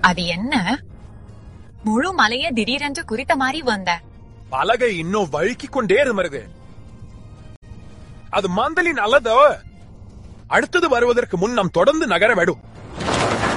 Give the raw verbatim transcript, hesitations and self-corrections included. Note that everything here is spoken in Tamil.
அது என்ன? முழு மலைய திடீரென்று குறித்த மாதிரி வந்த பலகை இன்னும் வழுக்கிக் கொண்டே இருமருது. அது மாந்தலின் அல்லதோ. அடுத்தது வருவதற்கு முன் நாம் தொடர்ந்து நகர வேண்டும்.